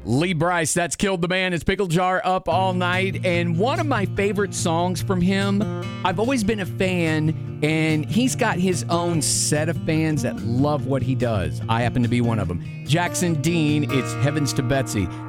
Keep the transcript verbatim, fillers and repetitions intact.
Lee Brice, that's Killed the Man. It's Pickle Jar Up All Night. And one of my favorite songs from him, I've always been a fan, and he's got his own set of fans that love what he does. I happen to be one of them. Jackson Dean, it's Heavens to Betsy.